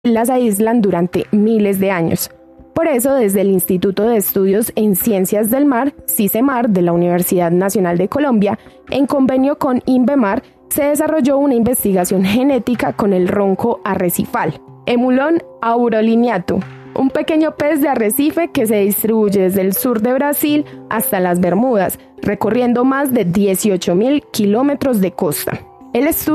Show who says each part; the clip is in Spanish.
Speaker 1: las aíslan durante miles de años. Por eso, desde el Instituto de Estudios en Ciencias del Mar, CICEMAR, de la Universidad Nacional de Colombia, en convenio con INVEMAR, se desarrolló una investigación genética con el ronco arrecifal, Emulon aurolineatum, un pequeño pez de arrecife que se distribuye desde el sur de Brasil hasta las Bermudas, recorriendo más de 18.000 kilómetros de costa. El estudio